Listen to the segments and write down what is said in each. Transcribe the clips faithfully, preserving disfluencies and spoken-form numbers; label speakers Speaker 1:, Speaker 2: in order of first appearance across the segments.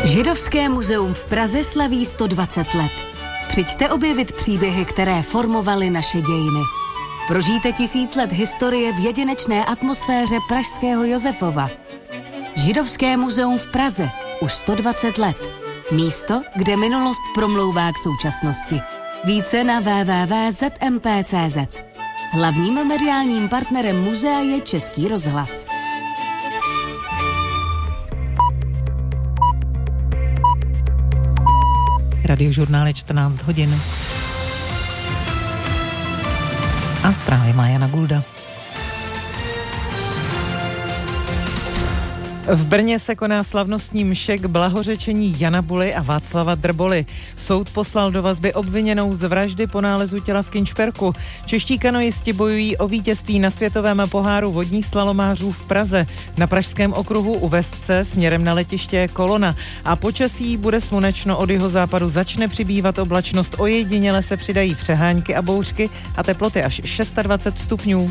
Speaker 1: Židovské muzeum v Praze slaví sto dvacet let. Přijďte objevit příběhy, které formovaly naše dějiny. Prožijte tisíc let historie v jedinečné atmosféře pražského Josefova. Židovské muzeum v Praze. Už sto dvacet let. Místo, kde minulost promlouvá k současnosti. Více na w w w tečka z m p tečka c z. Hlavním mediálním partnerem muzea je Český rozhlas.
Speaker 2: Radiožurnál je čtrnáct hodin. A zprávy má Jana Gulda. V Brně se koná slavnostní mše k blahořečení Jana Buly a Václava Drboly. Soud poslal do vazby obviněnou z vraždy po nálezu těla v Kynšperku. Čeští kanoisti bojují o vítězství na světovém poháru vodních slalomářů v Praze. Na pražském okruhu u Vestce směrem na letiště je kolona a počasí bude slunečno, od jihozápadu začne přibývat oblačnost, ojediněle se přidají přehánky a bouřky a teploty až dvacet šest stupňů.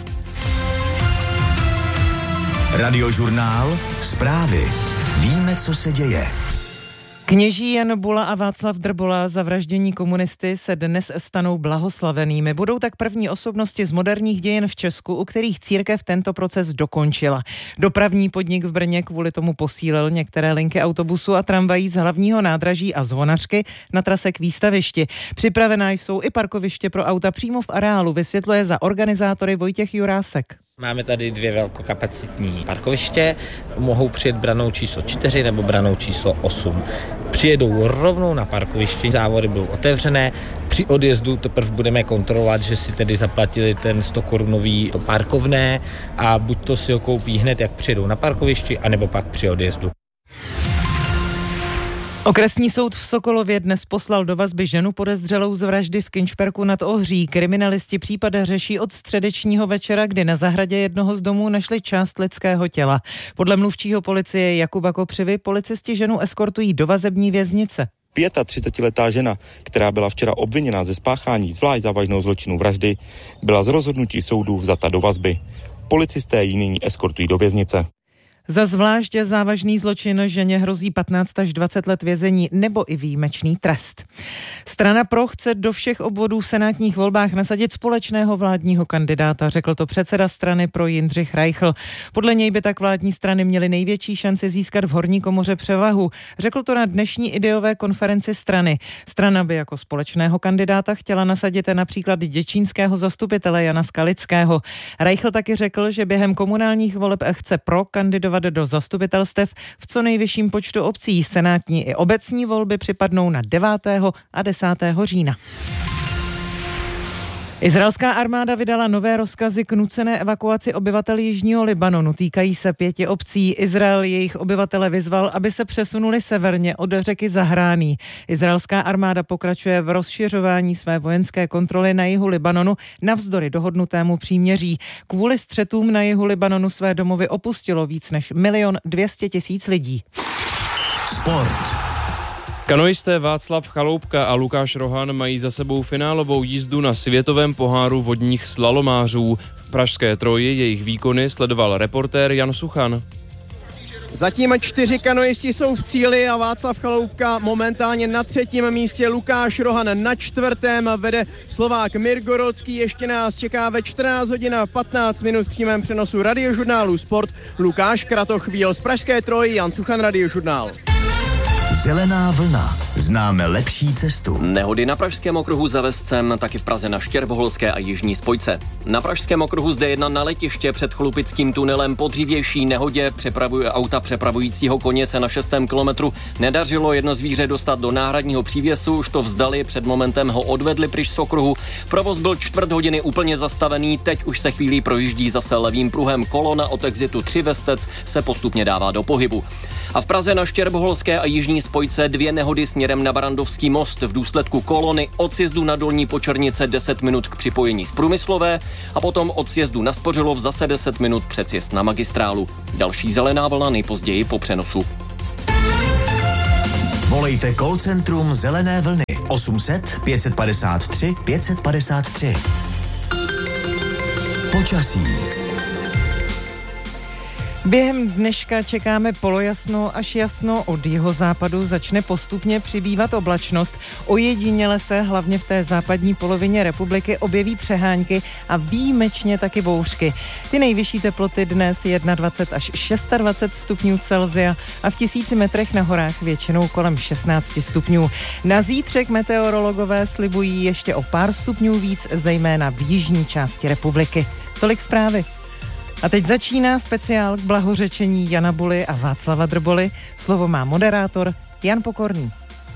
Speaker 3: Radiožurnál, zprávy. Víme, co se děje.
Speaker 2: Kněží Jan Bula a Václav Drbola za vraždění komunisty se dnes stanou blahoslavenými. Budou tak první osobnosti z moderních dějin v Česku, u kterých církev tento proces dokončila. Dopravní podnik v Brně kvůli tomu posílil některé linky autobusu a tramvají z hlavního nádraží a Zvonařky na trase k výstavišti. Připravená jsou i parkoviště pro auta přímo v areálu, vysvětluje za organizátory Vojtěch Jurásek.
Speaker 4: Máme tady dvě velkokapacitní parkoviště, mohou přijet branou číslo čtyři nebo branou číslo osm. Přijedou rovnou na parkoviště, závody budou otevřené, při odjezdu teprve budeme kontrolovat, že si tedy zaplatili ten sto korunový parkovné a buď to si ho koupí hned, jak přijedou na parkovišti, anebo pak při odjezdu.
Speaker 2: Okresní soud v Sokolově dnes poslal do vazby ženu podezřelou z vraždy v Kynšperku nad Ohří. Kriminalisti případ řeší od středečního večera, kdy na zahradě jednoho z domů našli část lidského těla. Podle mluvčího policie Jakuba Kopřivy policisti ženu eskortují do vazební věznice.
Speaker 5: třicetiletá žena, která byla včera obviněna ze spáchání zvlášť závažného zločinu vraždy, byla z rozhodnutí soudu vzata do vazby. Policisté ji nyní eskortují do věznice.
Speaker 2: Za zvlášť závažný zločin ženě hrozí patnáct až dvacet let vězení nebo i výjimečný trest. Strana Pro chce do všech obvodů v senátních volbách nasadit společného vládního kandidáta, řekl to předseda strany Pro Jindřich Reichl. Podle něj by tak vládní strany měly největší šanci získat v horní komoře převahu. Řekl to na dnešní ideové konferenci strany. Strana by jako společného kandidáta chtěla nasadit například děčínského zastupitele Jana Skalického. Reichl taky řekl, že během komunálních voleb chce Pro kandidovat do zastupitelstev v co nejvyšším počtu obcí. Senátní i obecní volby připadnou na devátého a desátého října. Izraelská armáda vydala nové rozkazy k nucené evakuaci obyvatel jižního Libanonu. Týkají se pěti obcí. Izrael jejich obyvatele vyzval, aby se přesunuli severně od řeky Zahrání. Izraelská armáda pokračuje v rozšiřování své vojenské kontroly na jihu Libanonu navzdory dohodnutému příměří. Kvůli střetům na jihu Libanonu své domovy opustilo víc než milion dvě stě tisíc lidí.
Speaker 3: Sport.
Speaker 6: Kanoisté Václav Chaloupka a Lukáš Rohan mají za sebou finálovou jízdu na světovém poháru vodních slalomářů. V pražské Troji jejich výkony sledoval reportér Jan Suchan.
Speaker 7: Zatím čtyři kanoisti jsou v cíli a Václav Chaloupka momentálně na třetím místě, Lukáš Rohan na čtvrtém, vede Slovák Mirgorodský. Ještě nás čeká ve čtrnáct hodin a patnáct minut v přímém přenosu Radiožurnálu Sport Lukáš Kratochvíl. Z pražské Troji Jan Suchan, Radiožurnál.
Speaker 3: Zelená vlna. Známe lepší cestu.
Speaker 8: Nehody na pražském okruhu za Vestcem, taky v Praze na Štěrboholské a Jižní spojce. Na pražském okruhu zde jedna na letiště před Chlupickým tunelem po dřívější nehodě přepravuje auta přepravujícího koně se na šestém kilometru nedařilo jedno zvíře dostat do náhradního přívěsu, už to vzdali, před momentem ho odvedli pryč z okruhu. Provoz byl čtvrt hodiny úplně zastavený, teď už se chvílí projíždí zase levým pruhem, kolona od exitu tři Vestec se postupně dává do pohybu. A v Praze na Štěrboholské a Jižní spojce dvě nehody směrem na Barandovský most, v důsledku kolony od sjezdu na Dolní Počernice deset minut k připojení z Průmyslové a potom od sjezdu na Spořilov zase deset minut před sjezd na magistrálu. Další zelená vlna nejpozději po přenosu.
Speaker 3: Volejte call centrum Zelené vlny osm set pět padesát tři pět padesát tři. Počasí.
Speaker 2: Během dneška čekáme polojasno až jasno, od jihozápadu začne postupně přibývat oblačnost. Ojediněle se hlavně v té západní polovině republiky objeví přehánky a výjimečně taky bouřky. Ty nejvyšší teploty dnes dvacet jedna až dvacet šest stupňů Celsia a v tisíci metrech na horách většinou kolem šestnáct stupňů. Na zítřek meteorologové slibují ještě o pár stupňů víc, zejména v jižní části republiky. Tolik zprávy. A teď začíná speciál k blahořečení Jana Buly a Václava Drboly. Slovo má moderátor Jan Pokorný.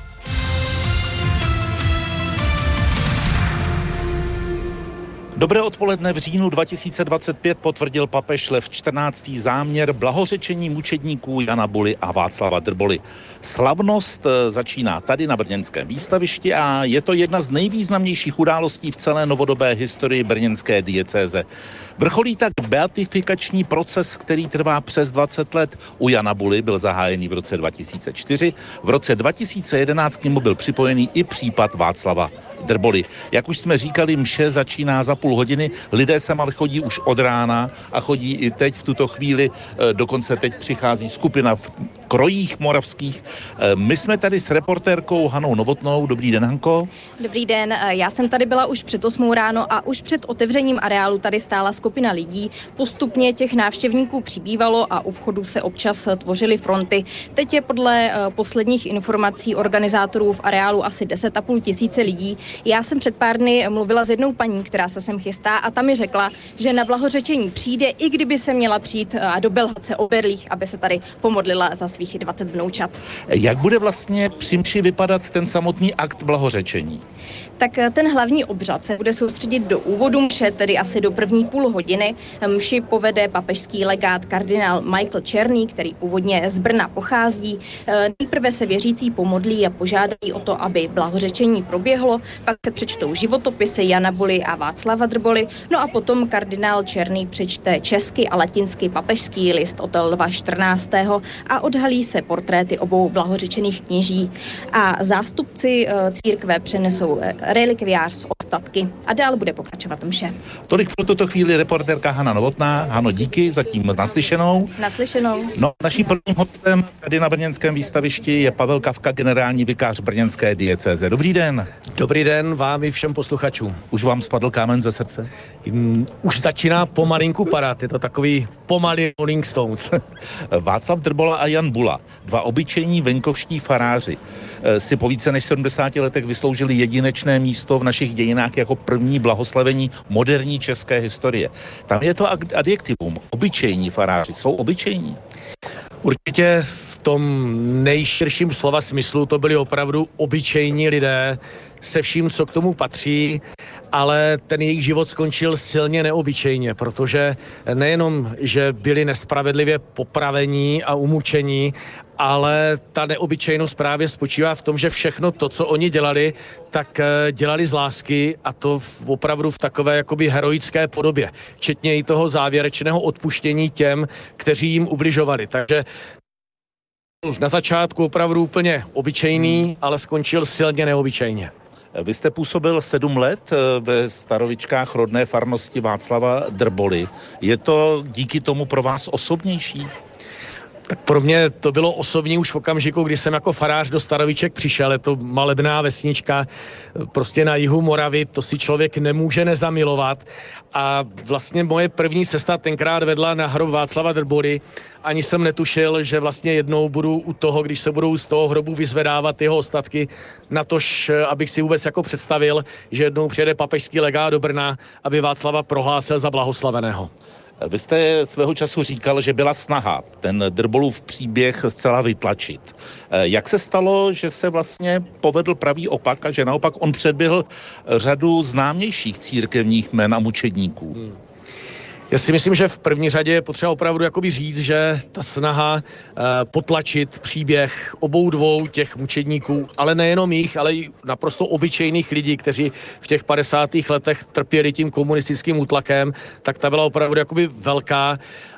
Speaker 9: Dobré odpoledne. V říjnu dva tisíce dvacet pět potvrdil papež Lev čtrnáctý záměr blahořečení mučedníků Jana Buly a Václava Drboly. Slavnost začíná tady na brněnském výstavišti a je to jedna z nejvýznamnějších událostí v celé novodobé historii brněnské diecéze. Vrcholí tak beatifikační proces, který trvá přes dvacet let. U Jana Buly byl zahájený v roce dva tisíce čtyři, v roce dva tisíce jedenáct k němu byl připojený i případ Václava Drboly. Jak už jsme říkali, mše začíná za půl hodiny, lidé sem ale chodí už od rána a chodí i teď v tuto chvíli, dokonce teď přichází skupina v krojích moravských. My jsme tady s reportérkou Hanou Novotnou. Dobrý den, Hanko.
Speaker 10: Dobrý den, já jsem tady byla už před osmou ráno a už před otevřením areálu tady stála skupina lidí. Postupně těch návštěvníků přibývalo a u vchodu se občas tvořily fronty. Teď je podle posledních informací organizátorů v areálu asi deset a půl tisíce lidí. Já jsem před pár dny mluvila s jednou paní, která se sem chystá a ta mi řekla, že na blahořečení přijde, i kdyby se měla přijít a dobelhat se o berlích, aby se tady pomodlila za svých dvacet vnoučat.
Speaker 9: Jak bude vlastně při mši vypadat ten samotný akt blahořečení?
Speaker 10: Tak ten hlavní obřad se bude soustředit do úvodu mše, tedy asi do první půl hodiny. Mši povede papežský legát kardinál Michael Černý, který původně z Brna pochází. Nejprve se věřící pomodlí a požádají o to, aby blahořečení proběhlo, pak se přečtou životopisy Jana Buly a Václava Drboly, no a potom kardinál Černý přečte česky a latinsky papežský list od Lva čtrnáctého a odhalí se portréty obou blahořečených kněží. A zástupci církve přenesou relikviář ostatky a dál bude pokračovat mše.
Speaker 9: Tolik pro tuto chvíli reportérka Hana Novotná. Hano, díky, zatím naslyšenou.
Speaker 10: Naslyšenou.
Speaker 9: No, naším prvním hostem tady na brněnském výstavišti je Pavel Kafka, generální vikář brněnské diecéze. Dobrý den.
Speaker 11: Dobrý den vám i všem posluchačům.
Speaker 9: Už vám spadl kámen ze srdce?
Speaker 11: Um, už začíná pomalinku padat, je to takový pomalý Rolling Stones.
Speaker 9: Václav Drbola a Jan Bula, dva obyčejní venkovští faráři, si po více než sedmdesáti letech vysloužili jedinečné místo v našich dějinách jako první blahoslavení moderní české historie. Tam je to adjektivum. Obyčejní faráři. Jsou obyčejní?
Speaker 11: Určitě v tom nejširším slova smyslu to byli opravdu obyčejní lidé se vším, co k tomu patří, ale ten jejich život skončil silně neobyčejně, protože nejenom, že byli nespravedlivě popravení a umučení, ale ta neobyčejnost právě spočívá v tom, že všechno to, co oni dělali, tak dělali z lásky a to v, opravdu v takové jakoby heroické podobě, včetně i toho závěrečného odpuštění těm, kteří jim ubližovali. Takže na začátku opravdu úplně obyčejný, ale skončil silně neobyčejně.
Speaker 9: Vy jste působil sedm let ve Starovičkách rodné farnosti Václava Drboly. Je to díky tomu pro vás osobnější?
Speaker 11: Tak pro mě to bylo osobní už v okamžiku, kdy jsem jako farář do Staroviček přišel. Je to malebná vesnička prostě na jihu Moravy, to si člověk nemůže nezamilovat. A vlastně moje první cesta tenkrát vedla na hrob Václava Drboly. Ani jsem netušil, že vlastně jednou budu u toho, když se budou z toho hrobu vyzvedávat jeho ostatky, natož abych si vůbec jako představil, že jednou přijede papežský legát do Brna, aby Václava prohlásil za blahoslaveného.
Speaker 9: Vy jste svého času říkal, že byla snaha ten Drbolův příběh zcela vytlačit. Jak se stalo, že se vlastně povedl pravý opak a že naopak on předběhl řadu známějších církevních jmen a mučedníků? Hmm.
Speaker 11: Já si myslím, že v první řadě je potřeba opravdu jakoby říct, že ta snaha uh, potlačit příběh obou dvou těch mučedníků, ale nejenom jich, ale i naprosto obyčejných lidí, kteří v těch padesátých letech trpěli tím komunistickým útlakem, tak ta byla opravdu jakoby velká.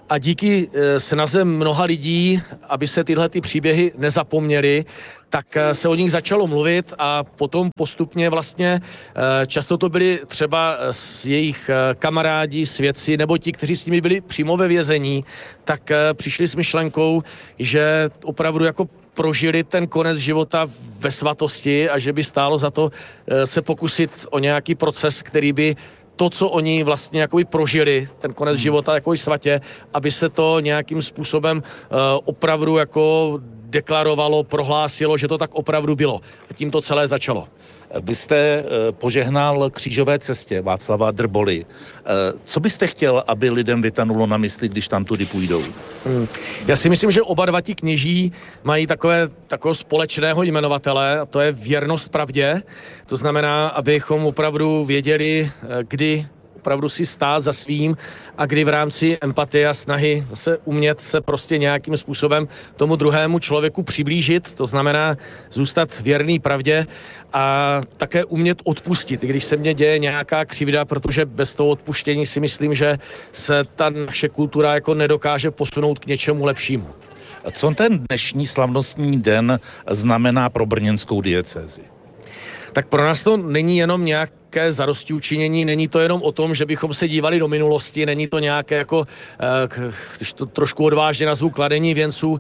Speaker 11: A díky snaze mnoha lidí, aby se tyhle ty příběhy nezapomněly, tak se o nich začalo mluvit a potom postupně vlastně často to byli třeba s jejich kamarádi, svědci nebo ti, kteří s nimi byli přímo ve vězení, tak přišli s myšlenkou, že opravdu jako prožili ten konec života ve svatosti a že by stálo za to se pokusit o nějaký proces, který by to, co oni vlastně jakoby prožili, ten konec života jakoby svatě, aby se to nějakým způsobem uh, opravdu jako deklarovalo, prohlásilo, že to tak opravdu bylo. A tím to celé začalo.
Speaker 9: Vy jste požehnal křížové cestě Václava Drboly. Co byste chtěl, aby lidem vytanulo na mysli, když tam tudy půjdou?
Speaker 11: Hmm. Já si myslím, že oba dva ti kněží mají takové, takového společného jmenovatele, a to je věrnost pravdě. To znamená, abychom opravdu věděli, kdy opravdu si stát za svým a kdy v rámci empatie a snahy zase umět se prostě nějakým způsobem tomu druhému člověku přiblížit, to znamená zůstat věrný pravdě a také umět odpustit, když se mně děje nějaká křivda, protože bez toho odpuštění si myslím, že se ta naše kultura jako nedokáže posunout k něčemu lepšímu.
Speaker 9: Co ten dnešní slavnostní den znamená pro brněnskou diecézi?
Speaker 11: Tak pro nás to není jenom nějaké zadostiučinění, není to jenom o tom, že bychom se dívali do minulosti, není to nějaké jako, když to trošku odvážně nazvu, kladení věnců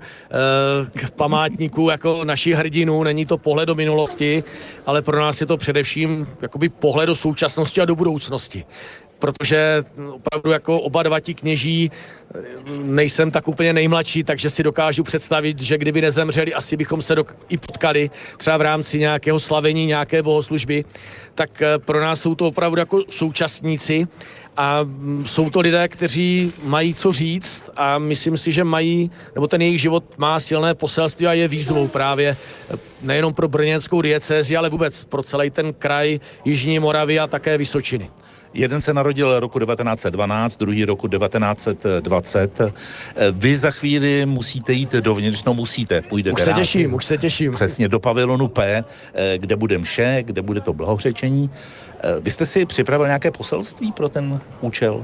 Speaker 11: k památníku jako našich hrdinů, není to pohled do minulosti, ale pro nás je to především jakoby pohled do současnosti a do budoucnosti. Protože opravdu jako oba dva ti kněží, nejsem tak úplně nejmladší, takže si dokážu představit, že kdyby nezemřeli, asi bychom se dok- i potkali třeba v rámci nějakého slavení, nějaké bohoslužby, tak pro nás jsou to opravdu jako současníci a jsou to lidé, kteří mají co říct a myslím si, že mají, nebo ten jejich život má silné poselství a je výzvou právě nejenom pro brněnskou diecézi, ale vůbec pro celý ten kraj Jižní Moravy a také Vysočiny.
Speaker 9: Jeden se narodil roku devatenáct set dvanáct, druhý roku devatenáct set dvacet. Vy za chvíli musíte jít dovnitř, no musíte, půjdete
Speaker 11: Už se rád, těším, už se těším.
Speaker 9: Přesně, do pavilonu P, kde bude mše, kde bude to blahořečení. Vy jste si připravil nějaké poselství pro ten účel?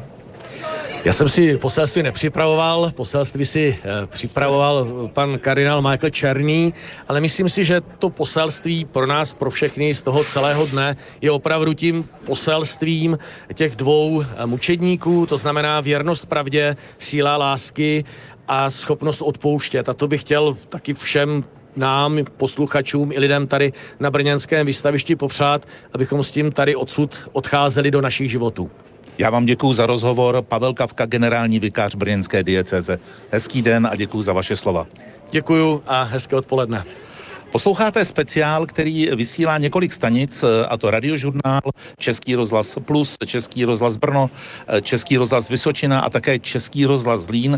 Speaker 11: Já jsem si poselství nepřipravoval, poselství si e, připravoval pan kardinál Michael Černý, ale myslím si, že to poselství pro nás, pro všechny z toho celého dne je opravdu tím poselstvím těch dvou mučedníků, to znamená věrnost pravdě, síla lásky a schopnost odpouštět. A to bych chtěl taky všem nám, posluchačům i lidem tady na brněnském výstavišti popřát, abychom s tím tady odsud odcházeli do našich životů.
Speaker 9: Já vám děkuju za rozhovor. Pavel Kavka, generální vikář brněnské diecéze. Hezký den a děkuju za vaše slova.
Speaker 11: Děkuju a hezké odpoledne.
Speaker 9: Posloucháte speciál, který vysílá několik stanic, a to Radiožurnál, Český rozhlas Plus, Český rozhlas Brno, Český rozhlas Vysočina a také Český rozhlas Zlín.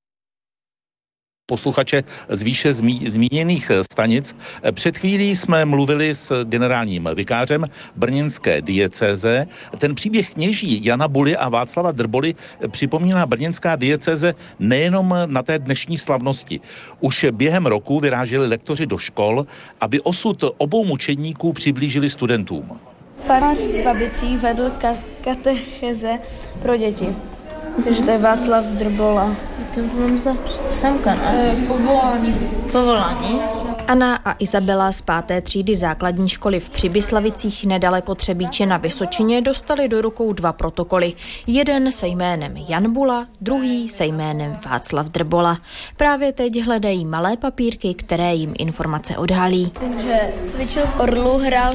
Speaker 9: Posluchače z výše zmí, zmíněných stanic. Před chvílí jsme mluvili s generálním vikářem brněnské diecéze. Ten příběh kněží Jana Buly a Václava Drboly připomíná brněnská diecéze nejenom na té dnešní slavnosti. Už během roku vyráželi lektoři do škol, aby osud obou mučedníků přiblížili studentům.
Speaker 12: Farář v Babicích vedl katecheze pro děti. Takže to je Václav Drbola. To mám za samka, ne? Povolání. Povolání.
Speaker 10: Anna a Izabela z páté třídy základní školy v Přibyslavicích nedaleko Třebíče na Vysočině dostali do rukou dva protokoly. Jeden se jménem Jan Bula, druhý se jménem Václav Drbola. Právě teď hledají malé papírky, které jim informace odhalí.
Speaker 12: Takže cvičil v Orlu, hrál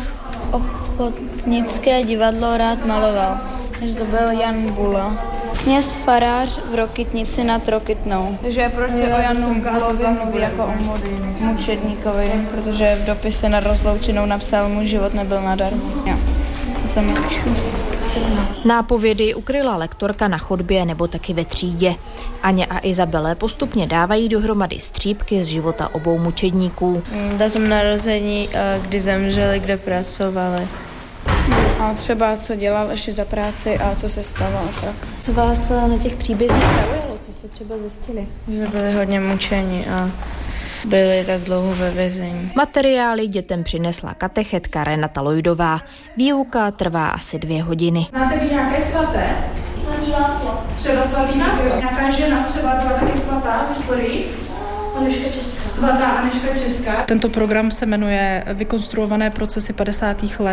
Speaker 12: ochotnické divadlo, rád maloval. Takže to byl Jan Bula. Kněz farář v Rokytnici nad Rokytnou. Takže proč se o Janu Bulovi mluví jako o mučedníkovi? Protože v dopise nad rozloučenou napsal, můj život nebyl nadarmo. Jo, to mi píšu.
Speaker 10: Nápovědy ukryla lektorka na chodbě nebo taky ve třídě. Aně a Izabele postupně dávají dohromady střípky z života obou mučedníků.
Speaker 12: Datum narození, kdy zemřeli, kde pracovali. A třeba co dělal ještě za práci a co se stalo a tak.
Speaker 10: Co vás na těch příbězích zaujalo? Co jste třeba zjistili?
Speaker 12: Že byli hodně mučeni a byli tak dlouho ve vězení.
Speaker 10: Materiály dětem přinesla katechetka Renata Lojdová. Výuka trvá asi dvě hodiny.
Speaker 13: Máte vy nějaké svaté? svatý Václav.
Speaker 14: Třeba svatý Václav. Nějaká žena třeba byla taky svatá v historii?
Speaker 13: Anežka Česká.
Speaker 14: Svatá Anežka Česká.
Speaker 15: Tento program se jmenuje Vykonstruované procesy padesátých let.